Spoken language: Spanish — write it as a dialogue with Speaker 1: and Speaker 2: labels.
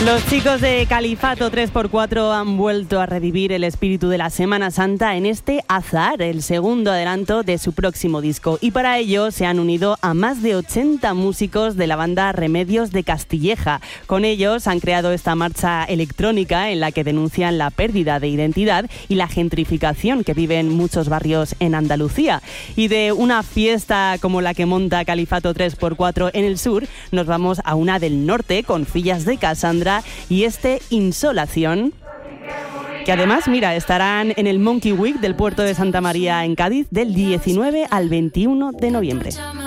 Speaker 1: Los chicos de Califato 3x4 han vuelto a revivir el espíritu de la Semana Santa en este Azahar, el segundo adelanto de su próximo disco. Y para ello se han unido a más de 80 músicos de la banda Remedios de Castilleja. Con ellos han creado esta marcha electrónica en la que denuncian la pérdida de identidad y la gentrificación que viven muchos barrios en Andalucía. Y de una fiesta como la que monta Califato 3x4 en el sur, nos vamos a una del norte con Fillas de Casandra y este Insolación, que además, mira, estarán en el Monkey Week del puerto de Santa María en Cádiz del 19 al 21 de noviembre.